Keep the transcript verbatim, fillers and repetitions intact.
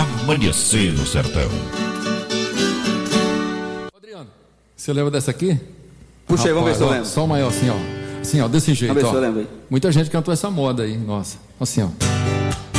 Amanhecer no Sertão. Adriano, você lembra dessa aqui? Puxa aí, vamos ver se eu lembro. Só o maior assim, ó. Assim, ó, desse jeito, Vamos ver ó. se eu lembro aí. Muita gente cantou essa moda aí, nossa. Assim, ó.